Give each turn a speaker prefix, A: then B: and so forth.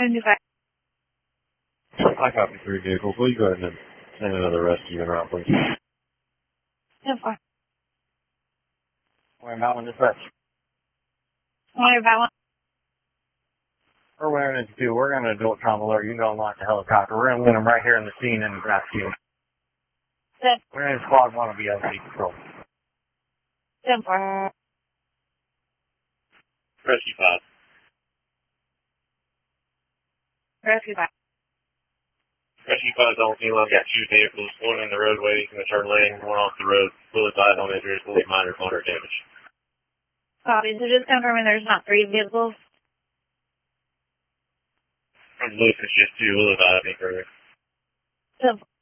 A: 75.
B: I copy 3 vehicles. Will you go ahead and send another rescue in route, please?
A: 10-4.
B: Wait, Mountain Dispatch.
A: Wonder about one.
B: We're wearing into 2. We're going to do a trauma alert. You can go and launch a helicopter. We're going to land them right here in the scene and rescue.
A: 10.
B: We're in squad 1 of BLC Patrol.
A: 10-4.
B: Rescue 5.
A: Rescue 5.
B: Rescue 5 don't feel I've got 2 vehicles, one in the roadway in the turn lane, one off the road. Will advise on injuries, will be minor moderate damage.
A: Copy. So just confirming there's not 3 vehicles.
B: From Luke, it's just 2. Will advise me further.
A: 10-4.